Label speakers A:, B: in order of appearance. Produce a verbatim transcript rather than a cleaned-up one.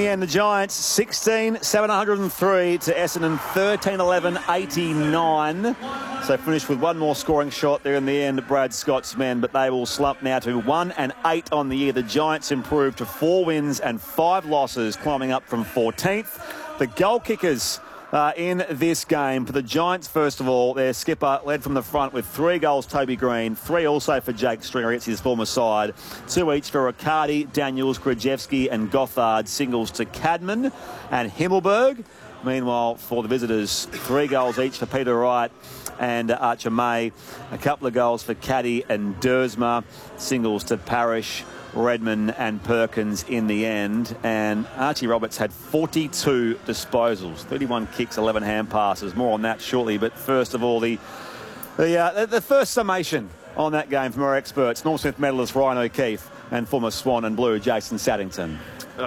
A: the end, the Giants sixteen seven hundred three to Essendon thirteen eleven eighty-nine. So finished with one more scoring shot there in the end, Brad Scott's men, but they will slump now to one and eight on the year. The Giants improved to four wins and five losses, climbing up from fourteenth. The goal kickers Uh, in this game. For the Giants, first of all, their skipper led from the front with three goals, Toby Green, three also for Jake Stringer, it's his former side, two each for Riccardi, Daniels, Krajewski and Gothard, singles to Cadman and Himmelberg. Meanwhile, for the visitors, three goals each for Peter Wright and Archer May, a couple of goals for Caddy and Dersma, singles to Parrish, Redman and Perkins in the end. And Archie Roberts had forty-two disposals, thirty-one kicks, eleven hand passes. More on that shortly. But first of all, the the, uh, the first summation on that game from our experts, Norm Smith medalist Ryan O'Keefe and former Swan and Blue Jason Saddington.